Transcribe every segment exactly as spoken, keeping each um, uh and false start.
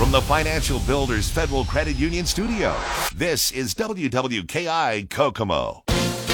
From the Financial Builders Federal Credit Union studio, this is W W K I Kokomo.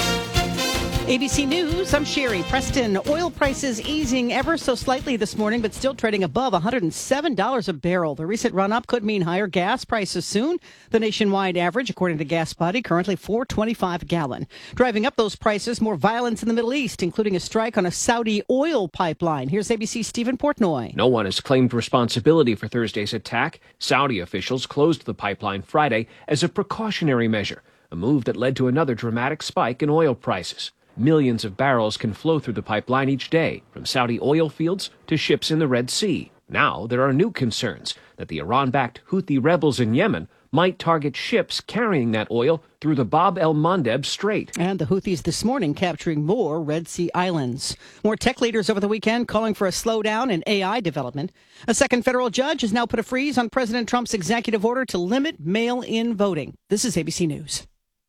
A B C News, I'm Sherry Preston. Oil prices easing ever so slightly this morning, but still trading above one hundred seven dollars a barrel. The recent run-up could mean higher gas prices soon. The nationwide average, according to Gas Buddy, currently four twenty-five a gallon. Driving up those prices, more violence in the Middle East, including a strike on a Saudi oil pipeline. Here's A B C's Stephen Portnoy. No one has claimed responsibility for Thursday's attack. Saudi officials closed the pipeline Friday as a precautionary measure, a move that led to another dramatic spike in oil prices. Millions of barrels can flow through the pipeline each day, from Saudi oil fields to ships in the Red Sea. Now there are new concerns that the Iran-backed Houthi rebels in Yemen might target ships carrying that oil through the Bab el-Mandeb Strait. And the Houthis this morning capturing more Red Sea islands. More tech leaders over the weekend calling for a slowdown in A I development. A second federal judge has now put a freeze on President Trump's executive order to limit mail-in voting. This is A B C News.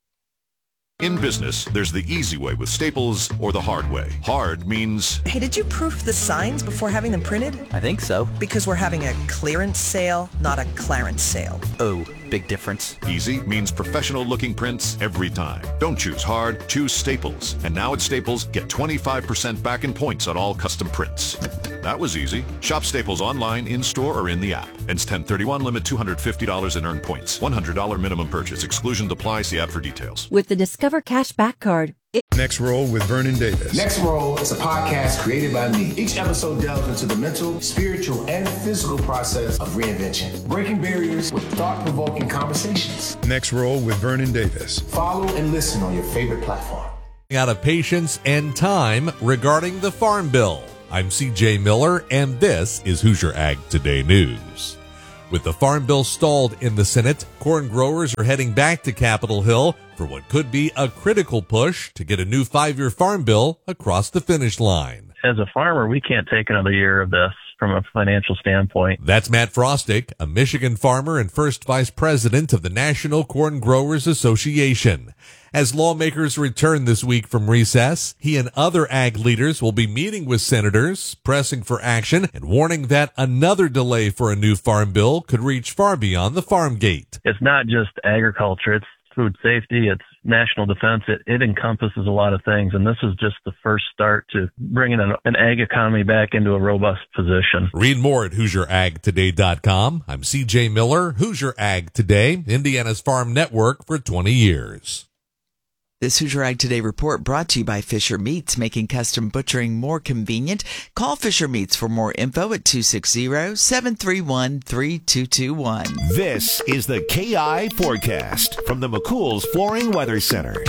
In business, there's the easy way with Staples or the hard way. Hard means... Hey, did you proof the signs before having them printed? I think so. Because we're having a clearance sale, not a Clarence sale. Oh, big difference. Easy means professional-looking prints every time. Don't choose hard, choose Staples. And now at Staples, get twenty-five percent back in points on all custom prints. That was easy. Shop Staples online, in-store, or in the app. Ends ten thirty-one, limit two hundred fifty dollars in earned points. one hundred dollars minimum purchase. Exclusion applies. See app for details. With the Discover Cash Back Card. It- Next Roll with Vernon Davis. Next Roll is a podcast created by me. Each episode delves into the mental, spiritual, and physical process of reinvention, breaking barriers with thought-provoking conversations. Next Roll with Vernon Davis. Follow and listen on your favorite platform. Out of patience and time regarding the Farm Bill. I'm C J Miller, and this is Hoosier Ag Today News. With the Farm Bill stalled in the Senate, corn growers are heading back to Capitol Hill for what could be a critical push to get a new five-year Farm Bill across the finish line. As a farmer, we can't take another year of this from a financial standpoint. That's Matt Frostick, a Michigan farmer and first vice president of the National Corn Growers Association. As lawmakers return this week from recess, he and other ag leaders will be meeting with senators, pressing for action, and warning that another delay for a new farm bill could reach far beyond the farm gate. It's not just agriculture, it's food safety, it's national defense. It, it encompasses a lot of things, and this is just the first start to bringing an, an ag economy back into a robust position. Read more at Hoosier Ag Today dot com. I'm C J Miller, Hoosier Ag Today, Indiana's farm network for twenty years. This Hoosier Ag Today report brought to you by Fisher Meats, making custom butchering more convenient. Call Fisher Meats for more info at two six zero, seven three one, three two two one. This is the K I Forecast from the McCool's Flooring Weather Center.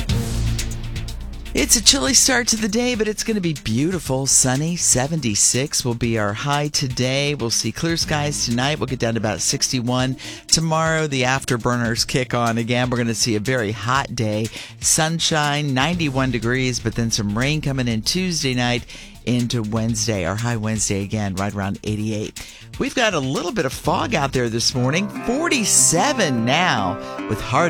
It's a chilly start to the day, but it's going to be beautiful. Sunny, seventy-six will be our high today. We'll see clear skies tonight. We'll get down to about sixty-one. Tomorrow, the afterburners kick on again. We're going to see a very hot day. Sunshine, ninety-one degrees, but then some rain coming in Tuesday night into Wednesday. Our high Wednesday again, right around eighty-eight. We've got a little bit of fog out there this morning. forty-seven now with hard